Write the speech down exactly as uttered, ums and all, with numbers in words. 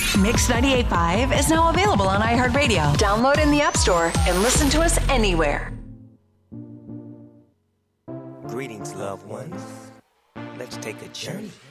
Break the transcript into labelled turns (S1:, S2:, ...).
S1: Mix ninety-eight point five is now available on iHeartRadio. Download in the App Store and listen to us anywhere.
S2: Greetings, loved ones. Let's take a journey